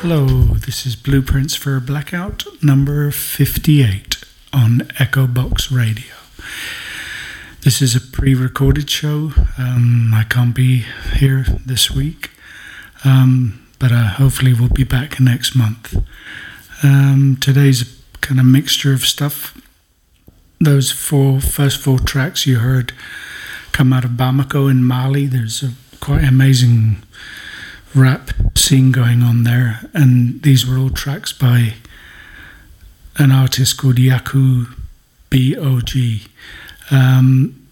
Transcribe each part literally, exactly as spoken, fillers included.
Hello, this is Blueprints for a Blackout number fifty-eight on Echo Box Radio. This is a pre-recorded show. Um, I can't be here this week, um, but uh, hopefully we'll be back next month. Um, today's a kind of mixture of stuff. Those four first four tracks you heard come out of Bamako in Mali. There's a quite amazing rap scene going on there, and these were all tracks by an artist called Yaku B O G. Um,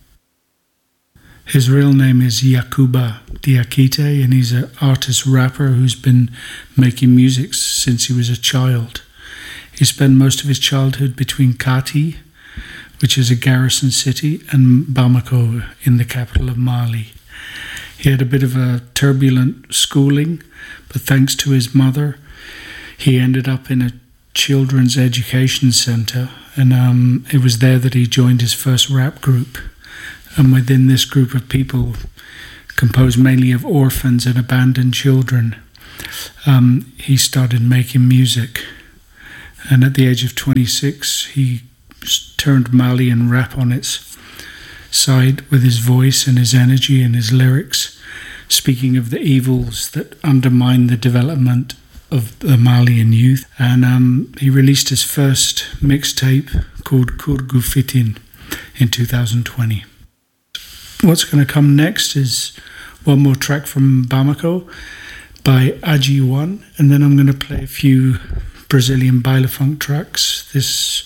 his real name is Yakuba Diakite, and he's an artist rapper who's been making music since he was a child. He spent most of his childhood between Kati, which is a garrison city, and Bamako in the capital of Mali. He had a bit of a turbulent schooling, but thanks to his mother, he ended up in a children's education centre, and um, it was there that he joined his first rap group. And within this group of people, composed mainly of orphans and abandoned children, um, he started making music. And at the age of twenty-six, he turned Malian rap on its side with his voice and his energy and his lyrics, speaking of the evils that undermine the development of the Malian youth. And um, he released his first mixtape called Kurgu Fitin in two thousand twenty. What's going to come next is one more track from Bamako by Aji One, and then I'm going to play a few Brazilian baile funk tracks. This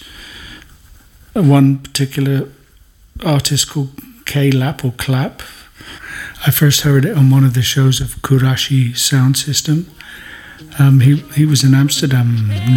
one particular artist called K-Lap or Clap. I first heard it on one of the shows of Kurashi Sound System. Um, he, he was in Amsterdam